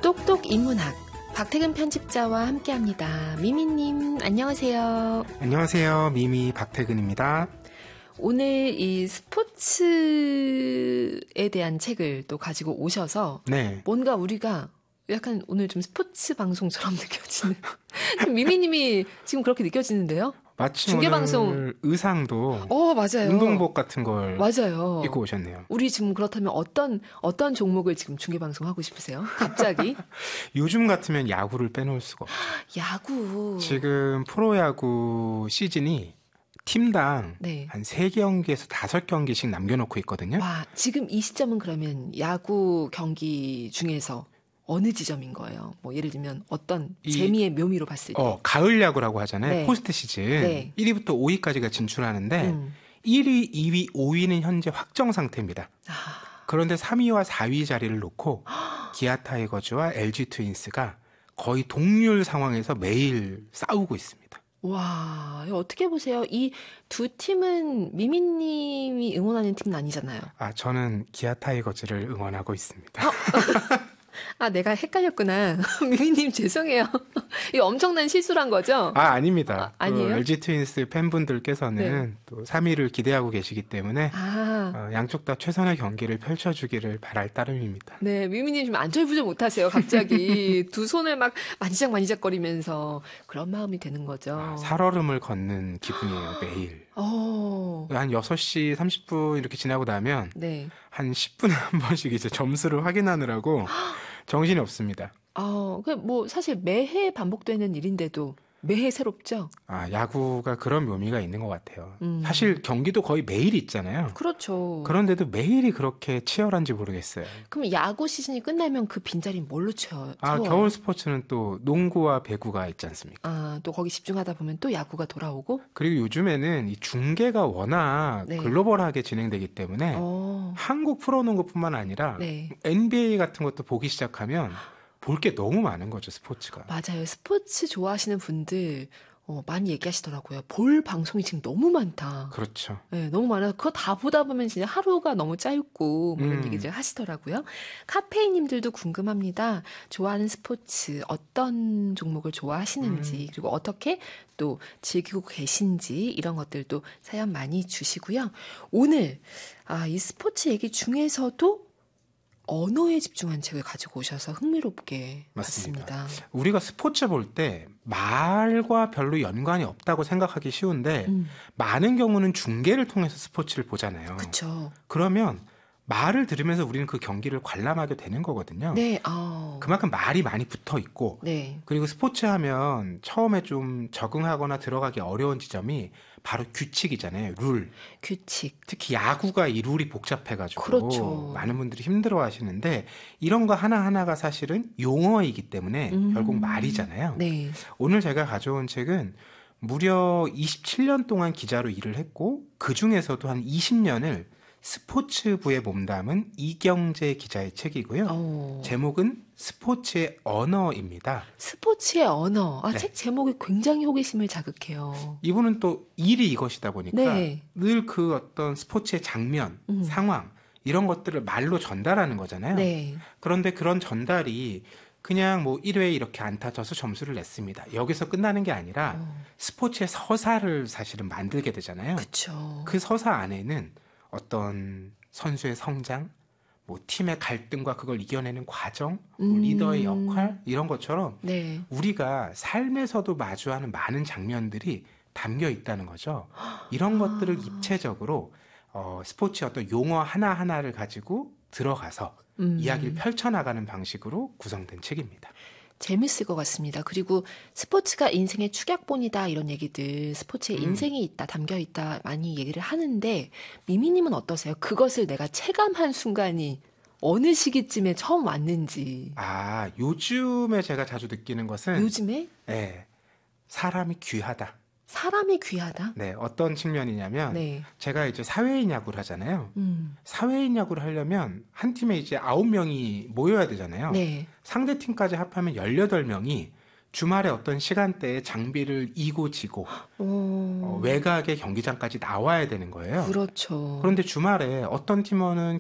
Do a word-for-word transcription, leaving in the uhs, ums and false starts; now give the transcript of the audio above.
똑똑 인문학 박태근 편집자와 함께합니다. 미미님 안녕하세요. 안녕하세요. 미미 박태근입니다. 오늘 이 스포츠에 대한 책을 또 가지고 오셔서 네. 뭔가 우리가 약간 오늘 좀 스포츠 방송처럼 느껴지는 미미님이 지금 그렇게 느껴지는데요? 마침 중계방송 오늘 의상도 어 맞아요. 운동복 같은 걸 맞아요. 입고 오셨네요. 우리 지금 그렇다면 어떤 어떤 종목을 지금 중계방송 하고 싶으세요? 갑자기? 요즘 같으면 야구를 빼놓을 수가 없죠. 야구. 지금 프로야구 시즌이 팀당 네. 한 세 경기에서 다섯 경기씩 남겨놓고 있거든요. 와, 지금 이 시점은 그러면 야구 경기 중에서 어느 지점인 거예요? 뭐 예를 들면 어떤 이, 재미의 묘미로 봤을 때. 어, 가을 야구라고 하잖아요. 네. 포스트 시즌. 네. 일 위부터 오 위까지가 진출하는데 음. 일 위, 이 위, 오 위는 현재 확정 상태입니다. 아. 그런데 삼 위와 사 위 자리를 놓고 기아 타이거즈와 엘지 트윈스가 거의 동률 상황에서 매일 싸우고 있습니다. 와, 이거 어떻게 보세요? 이 두 팀은 미미님이 응원하는 팀은 아니잖아요. 아, 저는 기아 타이거즈를 응원하고 있습니다. 어? 아, 내가 헷갈렸구나. 미미님 죄송해요. 이거 엄청난 실수란 거죠? 아, 아닙니다. 아, 아니에요? 엘지 트윈스 팬분들께서는 네. 또 삼 위를 기대하고 계시기 때문에 아, 어, 양쪽 다 최선의 경기를 펼쳐주기를 바랄 따름입니다. 네, 미미님 좀 안절부절 못하세요. 갑자기 두 손을 막 만지작 만지작거리면서 그런 마음이 되는 거죠. 아, 살얼음을 걷는 기분이에요, 매일. 어, 한 여섯 시 삼십 분 이렇게 지나고 나면 네. 한 십 분에 한 번씩 이제 점수를 확인하느라고 정신이 없습니다. 어, 그 뭐 사실 매해 반복되는 일인데도 매해 새롭죠? 아, 야구가 그런 묘미가 있는 것 같아요. 음. 사실 경기도 거의 매일 있잖아요. 그렇죠. 그런데도 매일이 그렇게 치열한지 모르겠어요. 그럼 야구 시즌이 끝나면 그 빈자리 뭘로 채워? 아, 채워요? 겨울 스포츠는 또 농구와 배구가 있지 않습니까? 아, 또 거기 집중하다 보면 또 야구가 돌아오고? 그리고 요즘에는 이 중계가 워낙 네. 글로벌하게 진행되기 때문에 어, 한국 프로농구뿐만 아니라 네. 엔비에이 같은 것도 보기 시작하면 볼 게 너무 많은 거죠, 스포츠가. 맞아요. 스포츠 좋아하시는 분들 어, 많이 얘기하시더라고요. 볼 방송이 지금 너무 많다. 그렇죠. 네, 너무 많아서 그거 다 보다 보면 진짜 하루가 너무 짧고 뭐 이런 음. 얘기들 하시더라고요. 카페인님들도 궁금합니다. 좋아하는 스포츠 어떤 종목을 좋아하시는지 음. 그리고 어떻게 또 즐기고 계신지 이런 것들도 사연 많이 주시고요. 오늘 아, 이 스포츠 얘기 중에서도 언어에 집중한 책을 가지고 오셔서 흥미롭게 맞습니다. 봤습니다. 우리가 스포츠 볼 때 말과 별로 연관이 없다고 생각하기 쉬운데 음, 많은 경우는 중계를 통해서 스포츠를 보잖아요. 그렇죠. 그러면 말을 들으면서 우리는 그 경기를 관람하게 되는 거거든요. 네, 아, 그만큼 말이 많이 붙어 있고 네, 그리고 스포츠 하면 처음에 좀 적응하거나 들어가기 어려운 지점이 바로 규칙이잖아요. 룰. 규칙. 특히 야구가 이 룰이 복잡해가지고 그렇죠. 많은 분들이 힘들어 하시는데 이런 거 하나하나가 사실은 용어이기 때문에 음. 결국 말이잖아요. 네, 오늘 제가 가져온 책은 무려 이십칠 년 동안 기자로 일을 했고 그 중에서도 한 이십 년을 스포츠부에 몸담은 이경재 기자의 책이고요. 어, 제목은 스포츠의 언어입니다. 스포츠의 언어. 아, 네. 책 제목이 굉장히 호기심을 자극해요. 이분은 또 일이 이것이다 보니까 네. 늘 그 어떤 스포츠의 장면, 음. 상황 이런 것들을 말로 전달하는 거잖아요. 네, 그런데 그런 전달이 그냥 뭐 일 회에 이렇게 안타 쳐서 점수를 냈습니다. 여기서 끝나는 게 아니라 어, 스포츠의 서사를 사실은 만들게 되잖아요. 그쵸. 그 서사 안에는 어떤 선수의 성장, 뭐 팀의 갈등과 그걸 이겨내는 과정, 뭐 음. 리더의 역할 이런 것처럼 네, 우리가 삶에서도 마주하는 많은 장면들이 담겨 있다는 거죠. 이런 것들을 입체적으로 어, 스포츠의 어떤 용어 하나하나를 가지고 들어가서 음. 이야기를 펼쳐나가는 방식으로 구성된 책입니다. 재밌을 것 같습니다. 그리고 스포츠가 인생의 축약본이다 이런 얘기들 스포츠에 음. 인생이 있다 담겨 있다 많이 얘기를 하는데 미미님은 어떠세요? 그것을 내가 체감한 순간이 어느 시기쯤에 처음 왔는지. 아, 요즘에 제가 자주 느끼는 것은 요즘에 네, 사람이 귀하다. 사람이 귀하다. 네, 어떤 측면이냐면 네. 제가 이제 사회인 야구를 하잖아요. 음. 사회인 야구를 하려면 한 팀에 이제 아홉 명이 모여야 되잖아요. 네. 상대 팀까지 합하면 열여덟 명이 주말에 어떤 시간대에 장비를 이고 지고 오. 어, 외곽의 경기장까지 나와야 되는 거예요. 그렇죠. 그런데 주말에 어떤 팀원은